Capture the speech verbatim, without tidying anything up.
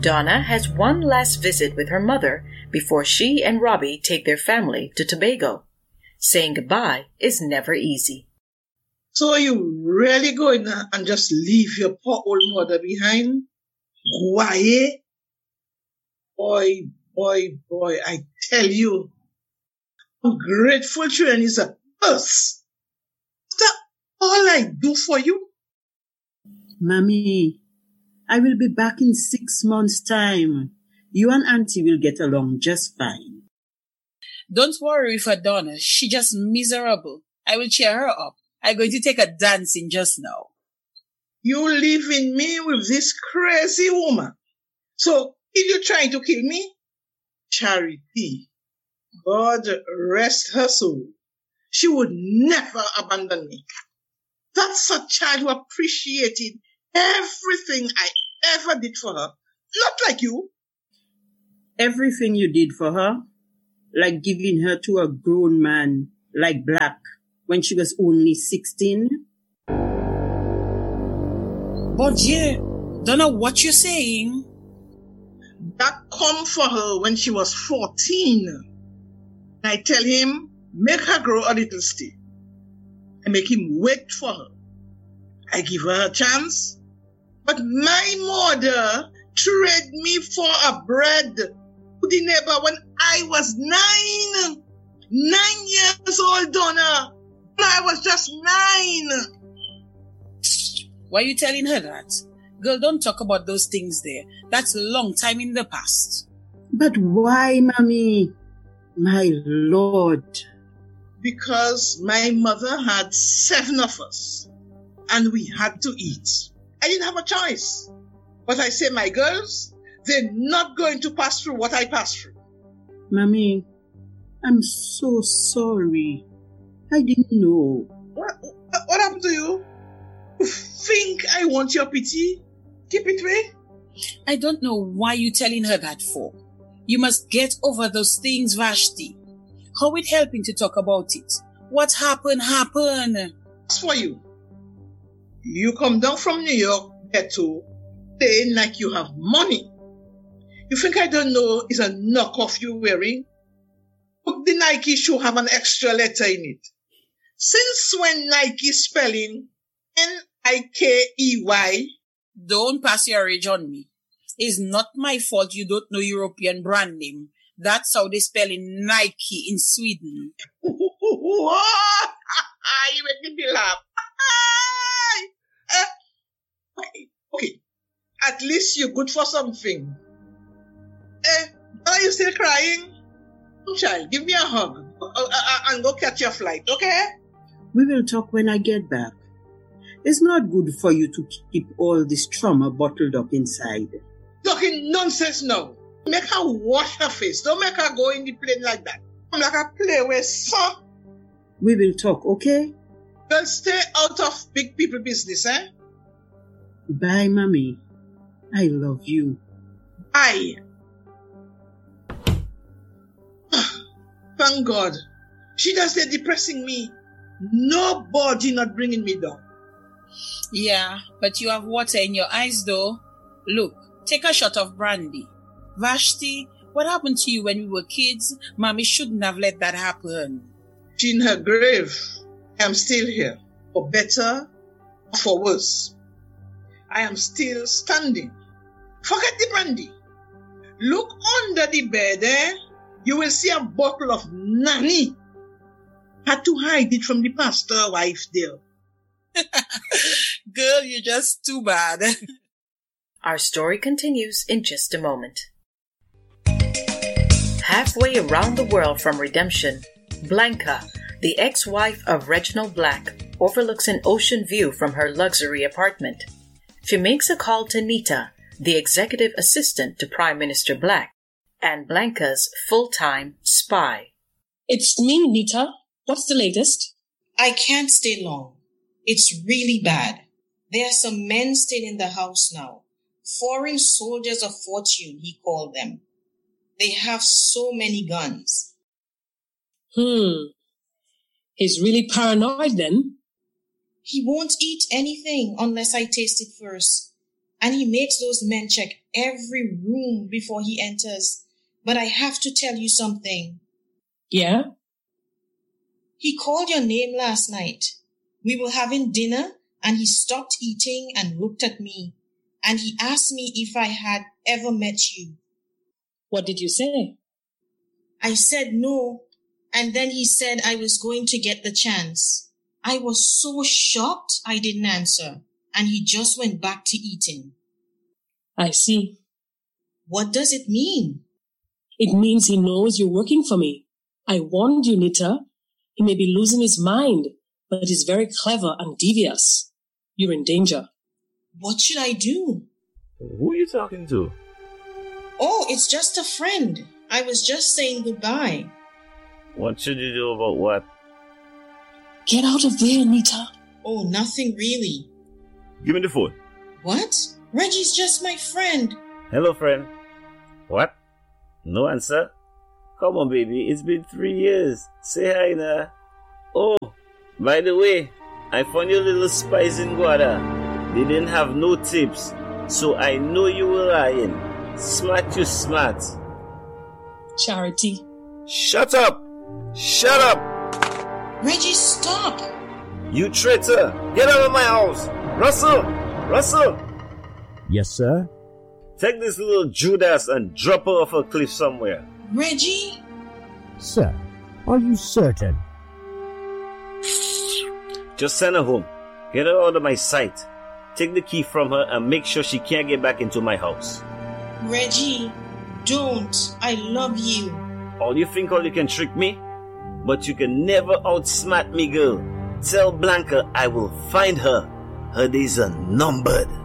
Donna has one last visit with her mother before she and Robbie take their family to Tobago. Saying goodbye is never easy. So are you really going and just leave your poor old mother behind? Why? Boy, boy, boy, I tell you, ungrateful children is a curse. Is that all I do for you? Mommy, I will be back in six months' time. You and Auntie will get along just fine. Don't worry for Donna. She just miserable. I will cheer her up. I'm going to take her dancing just now. You leaving me with this crazy woman. So, if you're trying to kill me, Charity, God rest her soul. She would never abandon me. That's a child who appreciated everything I ever did for her. Not like you. Everything you did for her? Like giving her to a grown man like Black when she was only sixteen? But yeah, don't know what you're saying. That come for her when she was fourteen. I tell him, make her grow a little still. I make him wait for her. I give her a chance. But my mother trade me for a bread to the neighbor when I was nine. Nine years old, Donna. I was just nine. Why are you telling her that? Girl, don't talk about those things there. That's a long time in the past. But why, Mommy? My Lord. Because my mother had seven of us, and we had to eat. I didn't have a choice. But I say, my girls, they're not going to pass through what I passed through. Mommy, I'm so sorry. I didn't know. What, what happened to you? You think I want your pity? Keep it away. I don't know why you're telling her that for. You must get over those things, Vashti. How it helping to talk about it? What happened, happened? As for you, you come down from New York, ghetto, saying like you have money. You think I don't know it's a knockoff you're wearing? Look, the Nike shoe have an extra letter in it. Since when Nike spelling N I K E Y? Don't pass your age on me. It's not my fault you don't know European brand name. That's how they spell in Nike in Sweden. You make me laugh. uh, okay, okay. At least you're good for something. Eh, are you still crying? Child, give me a hug uh, uh, and go catch your flight, okay? We will talk when I get back. It's not good for you to keep all this trauma bottled up inside. Talking nonsense now. Make her wash her face. Don't make her go in the plane like that. I'm like a play with son. We will talk, okay? Girl, stay out of big people business, eh? Bye, Mommy. I love you. Bye. Thank God. She does the depressing me. Nobody not bringing me down. Yeah, but you have water in your eyes though. Look, take a shot of brandy. Vashti, what happened to you when we were kids? Mommy shouldn't have let that happen. She in her grave. I am still here. For better or for worse. I am still standing. Forget the brandy. Look under the bed, eh? You will see a bottle of Nanny. Had to hide it from the pastor wife there. Girl, you're just too bad. Our story continues in just a moment. Halfway around the world from redemption, Blanca, the ex-wife of Reginald Black, overlooks an ocean view from her luxury apartment. She makes a call to Nita, the executive assistant to Prime Minister Black, and Blanca's full-time spy. It's me, Nita. What's the latest? I can't stay long. It's really bad. There are some men staying in the house now. Foreign soldiers of fortune, he called them. They have so many guns. Hmm. He's really paranoid then. He won't eat anything unless I taste it first. And he makes those men check every room before he enters. But I have to tell you something. Yeah? He called your name last night. We were having dinner and he stopped eating and looked at me. And he asked me if I had ever met you. What did you say? I said no. And then he said I was going to get the chance. I was so shocked I didn't answer. And he just went back to eating. I see. What does it mean? It means he knows you're working for me. I warned you, Nita. He may be losing his mind, but he's very clever and devious. You're in danger. What should I do? Who are you talking to? Oh, it's just a friend. I was just saying goodbye. What should you do about what? Get out of there, Nita. Oh, nothing really. Give me the phone. What? Reggie's just my friend. Hello, friend. What? No answer? Come on, baby. It's been three years. Say hi now. Oh, by the way, I found your little spies in Guada. They didn't have no tips, so I know you were lying. Smart, you smart. Charity. Shut up! Shut up! Reggie, stop! You traitor! Get out of my house! Russell! Russell! Yes, sir? Take this little Judas and drop her off a cliff somewhere. Reggie? Sir, are you certain? Just send her home. Get her out of my sight. Take the key from her and make sure she can't get back into my house. Reggie, don't. I love you. All you think all you can trick me? But you can never outsmart me, girl. Tell Blanca I will find her. Her days are numbered.